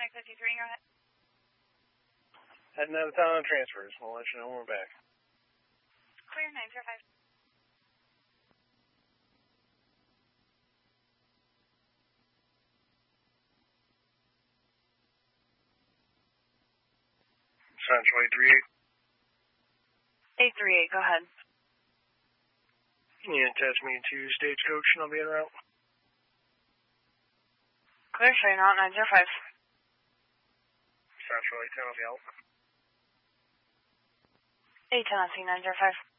Atlantic 53, go ahead. Heading out of town on transfers. We'll let you know when we're back. Clear 905. Central 838. 838, go ahead. Can you attach me to Stagecoach and I'll be en route? Clear, train out 905. Central 810, I'll be out. 810, I see 905.